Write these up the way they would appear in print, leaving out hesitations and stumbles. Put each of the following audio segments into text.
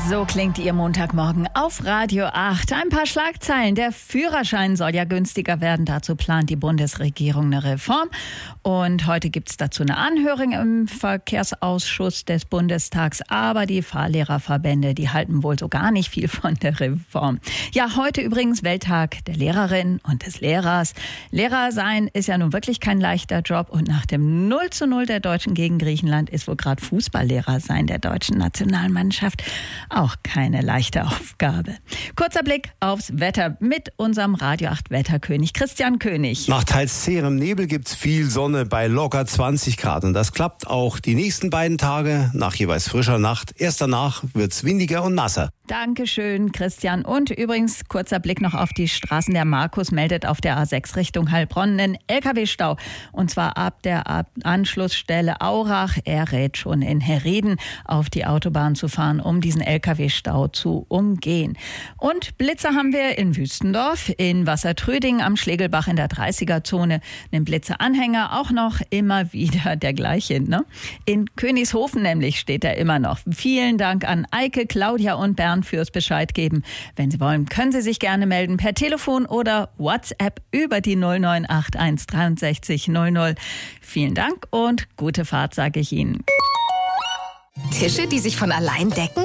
So klingt Ihr Montagmorgen auf Radio 8. Ein paar Schlagzeilen. Der Führerschein soll ja günstiger werden. Dazu plant die Bundesregierung eine Reform. Und heute gibt es dazu eine Anhörung im Verkehrsausschuss des Bundestags. Aber die Fahrlehrerverbände, die halten wohl so gar nicht viel von der Reform. Ja, heute übrigens Welttag der Lehrerin und des Lehrers. Lehrer sein ist ja nun wirklich kein leichter Job. Und nach dem 0:0 der Deutschen gegen Griechenland ist wohl gerade Fußballlehrer sein der deutschen Nationalmannschaft auch keine leichte Aufgabe. Kurzer Blick aufs Wetter mit unserem Radio 8 Wetterkönig Christian König. Nach teils zäherem Nebel gibt's viel Sonne bei locker 20 Grad. Und das klappt auch die nächsten beiden Tage nach jeweils frischer Nacht. Erst danach wird's windiger und nasser. Dankeschön, Christian. Und übrigens, kurzer Blick noch auf die Straßen. Der Markus meldet auf der A6 Richtung Heilbronn einen LKW-Stau. Und zwar ab der Anschlussstelle Aurach. Er rät schon in Herrieden auf die Autobahn zu fahren, um diesen LKW-Stau zu umgehen. Und Blitzer haben wir in Wüstendorf, in Wassertröding am Schlegelbach in der 30er-Zone. Einen Blitzeranhänger auch noch immer wieder der gleiche, ne? In Königshofen nämlich steht er immer noch. Vielen Dank an Eike, Claudia und Bernd fürs Bescheid geben. Wenn Sie wollen, können Sie sich gerne melden per Telefon oder WhatsApp über die 0981 63 00. Vielen Dank und gute Fahrt, sage ich Ihnen. Tische, die sich von allein decken?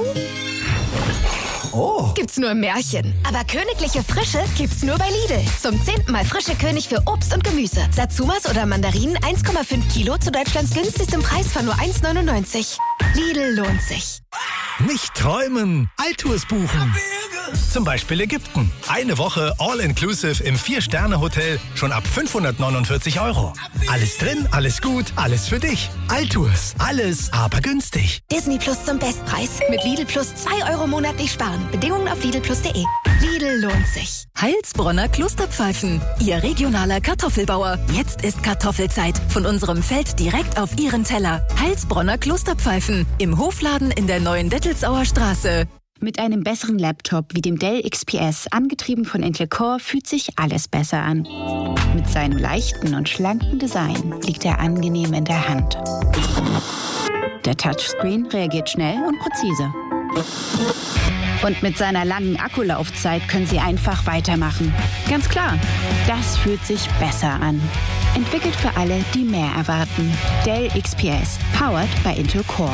Oh. Gibt's nur im Märchen. Aber königliche Frische gibt's nur bei Lidl. Zum 10. Mal frische König für Obst und Gemüse. Satsumas oder Mandarinen 1,5 Kilo zu Deutschlands günstigstem Preis von nur 1,99. Lidl lohnt sich. Nicht träumen, Altours buchen. Zum Beispiel Ägypten. Eine Woche All-Inclusive im 4-Sterne-Hotel schon ab 549 €. Alles drin, alles gut, alles für dich. Altours, alles aber günstig. Disney Plus zum Bestpreis. Mit Lidl Plus 2 € monatlich sparen. Bedingungen auf lidlplus.de. Lidl lohnt sich. Heilsbronner Klosterpfeifen. Ihr regionaler Kartoffelbauer. Jetzt ist Kartoffelzeit. Von unserem Feld direkt auf Ihren Teller. Heilsbronner Klosterpfeifen. Im Hofladen in der neuen Dettelsauer Straße. Mit einem besseren Laptop wie dem Dell XPS, angetrieben von Intel Core, fühlt sich alles besser an. Mit seinem leichten und schlanken Design liegt er angenehm in der Hand. Der Touchscreen reagiert schnell und präzise. Und mit seiner langen Akkulaufzeit können Sie einfach weitermachen. Ganz klar, das fühlt sich besser an. Entwickelt für alle, die mehr erwarten. Dell XPS, powered by Intel Core.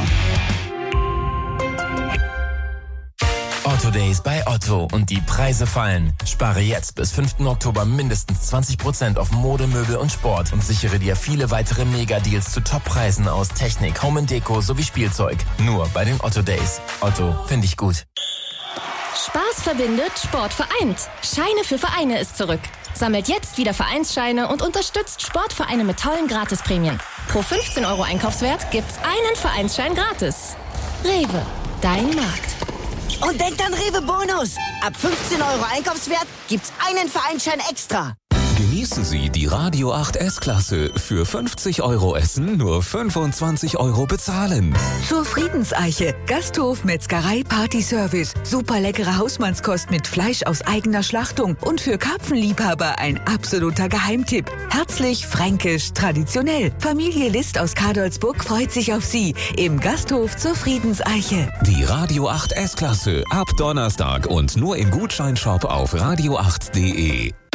Otto Days bei Otto und die Preise fallen. Spare jetzt bis 5. Oktober mindestens 20% auf Mode, Möbel und Sport und sichere dir viele weitere Mega-Deals zu Top-Preisen aus Technik, Home & Deko sowie Spielzeug. Nur bei den Otto Days. Otto, finde ich gut. Spaß verbindet, Sport vereint. Scheine für Vereine ist zurück. Sammelt jetzt wieder Vereinsscheine und unterstützt Sportvereine mit tollen Gratisprämien. Pro 15 € Einkaufswert gibt's einen Vereinsschein gratis. Rewe, dein Markt. Und denkt an Rewe Bonus. Ab 15 € Einkaufswert gibt's einen Vereinsschein extra. Genießen Sie die Radio 8 S-Klasse. Für 50 € essen, nur 25 € bezahlen. Zur Friedenseiche. Gasthof, Metzgerei, Partyservice. Super leckere Hausmannskost mit Fleisch aus eigener Schlachtung. Und für Karpfenliebhaber ein absoluter Geheimtipp. Herzlich, fränkisch, traditionell. Familie List aus Kadolsburg freut sich auf Sie. Im Gasthof zur Friedenseiche. Die Radio 8 S-Klasse. Ab Donnerstag und nur im Gutscheinshop auf radio8.de.